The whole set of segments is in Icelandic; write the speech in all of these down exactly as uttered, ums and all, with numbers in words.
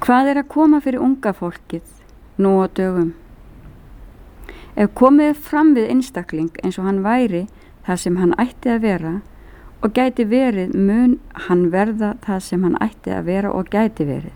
Hvað er að koma fyrir unga fólkið nú á dögum? Ef komið er fram við einstakling eins og hann væri það sem hann ætti að vera og gæti verið, mun hann verða það sem hann ætti að vera og gæti verið.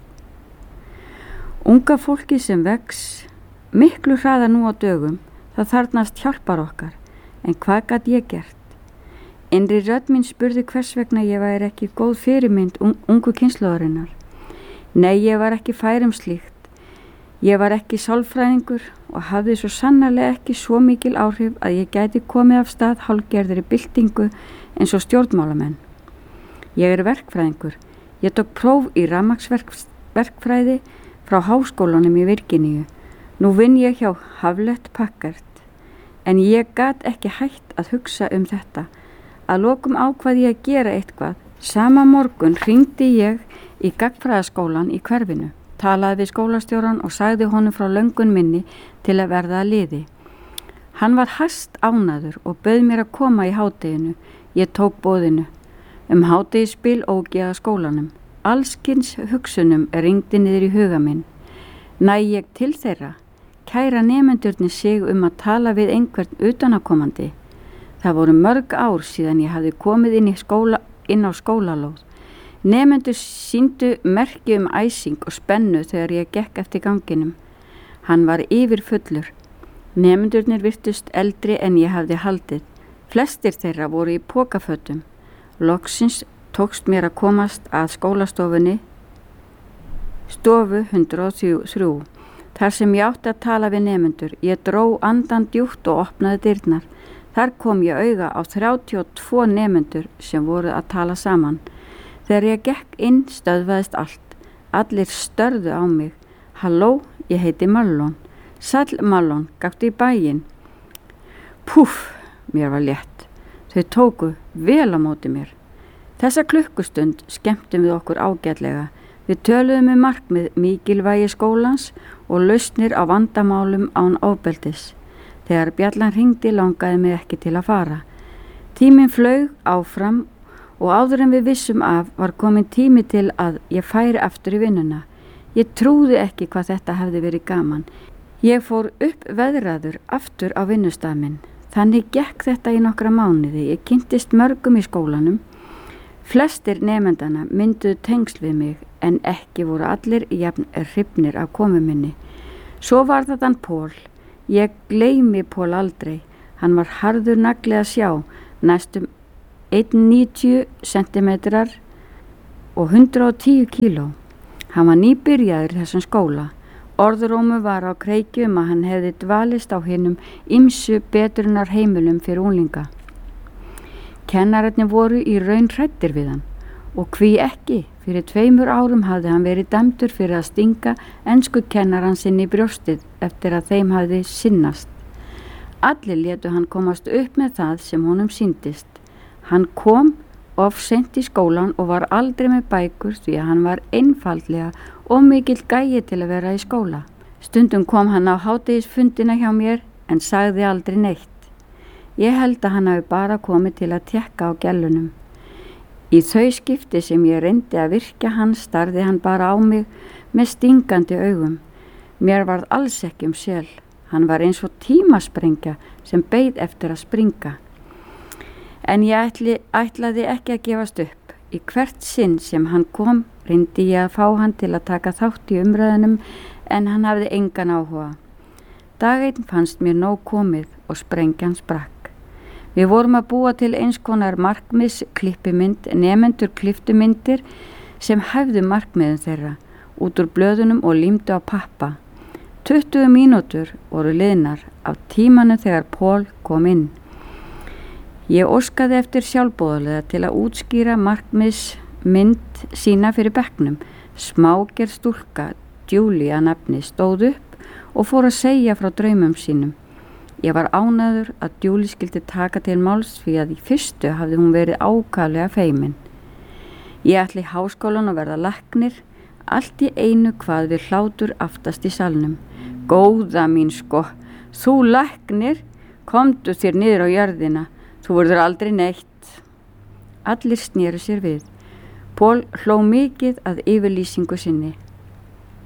Unga fólkið sem vex miklu hraða nú á dögum, það þarfnast hjálpar okkar, en hvað gat ég gert? Innri rödd mín spurði hvers vegna ég væri ekki góð fyrirmynd un ungu kynslóðarinnar. Nei, ég var ekki fær um slíkt. Ég var ekki sálfræðingur og hafði svo sannarlega ekki svo mikil áhrif að ég gæti komið af stað hálfgerðri byltingu eins og stjórnmálamenn. Ég er verkfræðingur. Ég tók próf í rafmagnsverkfræði frá háskólanum í Virginíu. Nú vinn ég hjá Hewlett Packard, en ég gat ekki hætt að hugsa um þetta. Að lokum ákvað ég að gera eitthvað. Sama morgun hringdi ég í gagnfræðaskólan í hverfinu, talaði við skólastjóran og sagði honum frá löngun minni til að verða að liði. Hann var hæst ánæður og bauð mér að koma í hádeginu. Ég tók boðinu. Um hádegisbil ók ég að skólanum. Allskins hugsunum ringdi niður í huga minn. Næ ég til þeirra? Kæra nemendurnir sig um að tala við einhvern utanakomandi. Það voru mörg ár síðan ég hafði komið inn, í skóla, inn á skólalóð. Nemendur sýndu merki um æsing og spennu þegar ég gekk eftir ganginum. Hann var yfirfullur. Nemendurnir virtust eldri en ég hafði haldið. Flestir þeirra voru í pokafötum. Loksins tókst mér að komast að skólastofunni, stofu hundrað og þrjú, þar sem ég átti að tala við nemendur. Ég dró andan djúpt og opnaði dyrnar. Þar kom ég auga á þrjátíu og tvo nemendur sem voru að tala saman. Þegar ég gekk inn stöðvaðist allt. Allir störðu á mig. Halló, ég heiti Marlon. Sæll Marlon, gaktu í bæinn. Púff, mér var létt. Þau tóku vel á móti mér. Þessa klukkustund skemmtum við okkur ágætlega. Við töluðum um markmið mikilvægi skólans og lausnir á vandamálum án ofbeldis. Þegar bjallan hringdi langaði mig ekki til að fara. Tíminn flaug áfram og áður en við vissum af var komin tími til að ég færi aftur í vinnuna. Ég trúði ekki hvað þetta hefði verið gaman. Ég fór upp veðraður aftur á vinnustað minn. Þannig gekk þetta í nokkra mánuði. Ég kynntist mörgum í skólanum. Flestir nemendana mynduðu tengsl við mig en ekki voru allir jafn hrifnir af komu minni. Svo var þetta hann Pól. Ég gleymi Pól aldrei. Hann var harður nagli að sjá, næstum einn komma níutíu sentimetrar og hundrað og tíu kíló. Hann var nýbyrjaður í þessum skóla. Orðrómu var á kreiki um að hann hefði dvalist á hinum ýmsu betrunar heimilum fyrir unglinga. Kennararnir voru í raun hræddir við hann og hví ekki. Fyrir tveimur árum hafði hann verið dæmdur fyrir að stinga ensku kennaran sinn í brjóstið eftir að þeim hafði sinnast. Allir létu hann komast upp með það sem honum sýndist. Hann kom of seint í skólan og var aldrei með bækur því að hann var einfaldlega og mikill gæi til að vera í skóla. Stundum kom hann á hádegisfundina hjá mér en sagði aldrei neitt. Ég held að hann hafi bara komið til að tékka á gellunum. Í þau skipti sem ég reyndi að virkja hann starði hann bara á mig með stingandi augum. Mér varð alls ekki um sel. Hann var eins og tímasprengja sem beið eftir að springa. En ég ætli, ætlaði ekki að gefast upp. Í hvert sinn sem hann kom reyndi ég að fá hann til að taka þátt í umræðunum en hann hafði engan áhuga. Dag einn fannst mér nóg komið og sprengjan sprakk. Við vorum að búa til eins konar markmiðs klippimynd, nemendur klipptu myndir sem hæfðu markmiðin þeirra út úr blöðunum og límdu á pappa. tuttugu mínútur voru liðnar af tímanu þegar Pól kom inn. Ég óskaði eftir sjálfboðaliða til að útskýra markmiðsmynd sína fyrir bekknum. Smágerð stúlka, Julie að nafni, stóð upp og fór að segja frá draumum sínum. Ég var ánægður að Julie skildi taka til máls því að í fyrstu hafði hún verið ákaflega feimin. Ég ætli í háskólan að verða læknir, allt í einu hvað við hlátur aftast í salnum. Góða mín sko, þú læknir, komdu þér niður á jörðina, þú verður aldrei neitt. Allir snéru sér við. Pól hló mikið að yfirlýsingu sinni.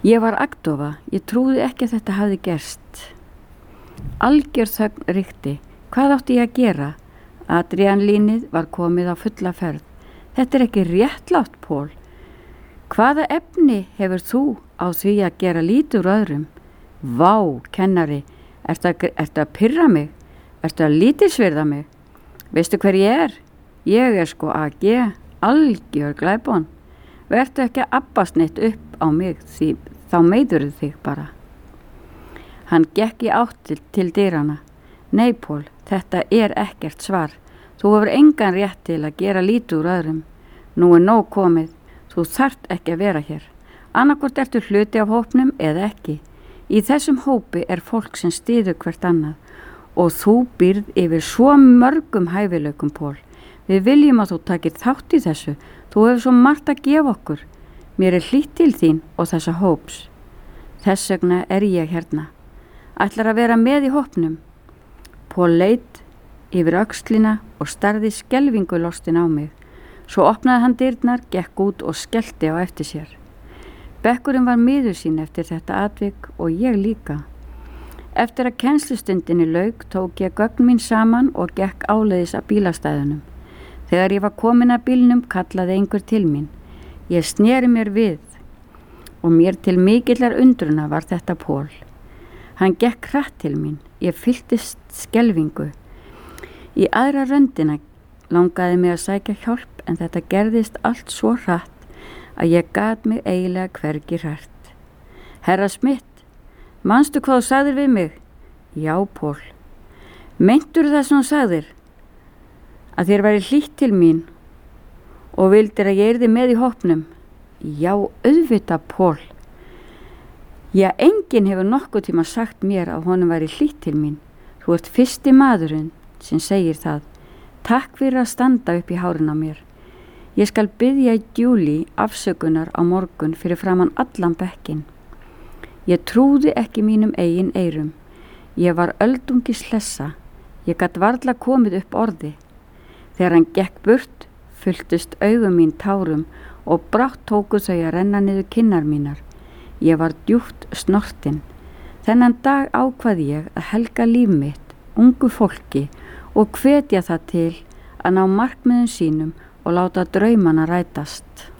Ég var agndofa, ég trúði ekki að þetta hafði gerst. Algjör þögn ríkti. Hvað átti ég að gera? Adrenalínið var komið á fulla ferð. Þetta er ekki réttlátt, Paul. Hvaða efni hefur þú á því að gera lítið úr öðrum? Vá, kennari, ertu að, ertu að pirra mig? Ertu að lítilsvirða mig? Veistu hver ég er? Ég er sko A G, algjör glæbon. Vertu ekki að abbast neitt upp á mig því þá meiðurðu þig bara. Hann gekk í átt til, til dyrana. Nei, Paul, þetta er ekkert svar. Þú hefur engan rétt til að gera lítið úr öðrum. Nú er nóg komið. Þú þarft ekki að vera hér. Annaðhvort ertu hluti af hópnum eða ekki. Í þessum hópi er fólk sem styður hvert annað og þú býrð yfir svo mörgum hæfileikum, Paul. Við viljum að þú takir þátt í þessu. Þú hefur svo margt að gefa okkur. Mér er hlýtt til þín og þessa hóps. Þess vegna er ég hérna. Ætlar að vera með í hópnum. Paul leit yfir öxlina og starði skelfingu lostin á mig. Svo opnaði hann dyrnar, gekk út og skellti á eftir sér. Bekkurinn var miður sín eftir þetta atvik og ég líka. Eftir að kennslustundinni lauk tók ég gögn mín saman og gekk áleiðis að bílastæðunum. Þegar ég var komin að bílnum kallaði einhver til mín. Ég sneri mér við og mér til mikillar undruna var þetta Paul. Hann gekk hratt til mín. Ég fylltist skelfingu. Í aðra röndina langaði mig að sækja hjálp en þetta gerðist allt svo hratt að ég gat mig eiginlega hvergi hrært. Herra Smith, manstu hvað þú sagðir við mig? Já, Paul. Meintur það sem þú sagðir? Að þér væri hlýtt til mín og vildir að ég yrði með í hópnum? Já, auðvitað, Paul. Já, enginn hefur nokkuð tíma sagt mér að honum væri hlýtt til mín. Þú ert fyrsti maðurinn sem segir það. Takk fyrir að standa upp í hárinn á mér. Ég skal biðja Julie afsökunar á morgun fyrir framan allan bekkin. Ég trúði ekki mínum eigin eyrum. Ég var öldungis hlessa. Ég gat varla komið upp orði. Þegar hann gekk burt, fylltust augum mín tárum og brátt tóku þau að renna niður kinnar mínar. Ég var djúpt snortin. Þennan dag ákvað ég að helga líf mitt, ungu fólki og hvetja það til að ná markmiðum sínum og láta draumana rætast.